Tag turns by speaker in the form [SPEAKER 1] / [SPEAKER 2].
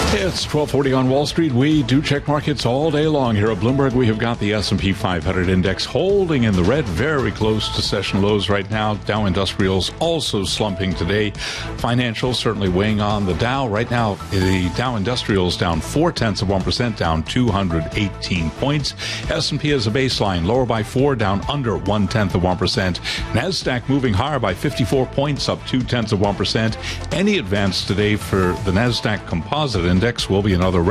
[SPEAKER 1] It's 1240 on Wall Street. We do check markets all day long here at Bloomberg. We have got the S&P 500 index holding in the red, very close to session lows right now. Dow Industrials also slumping today. Financials certainly weighing on the Dow. Right now, the Dow Industrials down 0.4%, down 218 points. S&P as a baseline, lower by 4, down under 0.1%. NASDAQ moving higher by 54 points, up 0.2%. Any advance today for the NASDAQ Composite Index will be another